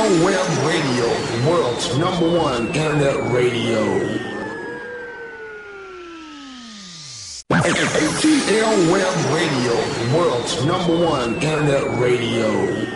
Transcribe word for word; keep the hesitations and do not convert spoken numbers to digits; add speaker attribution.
Speaker 1: L Web Radio, world's number one internet radio. A T L Web Radio, world's number one internet radio.